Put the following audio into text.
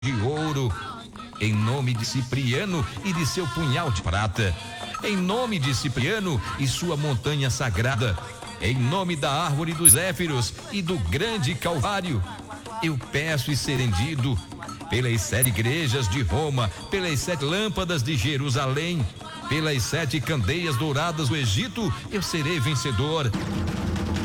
de ouro, em nome de Cipriano e de seu punhal de prata, em nome de Cipriano e sua montanha sagrada, em nome da árvore dos Zéfiros e do grande Calvário, eu peço e ser rendido pelas 7 igrejas de Roma, pelas 7 lâmpadas de Jerusalém, pelas 7 candeias douradas do Egito, eu serei vencedor.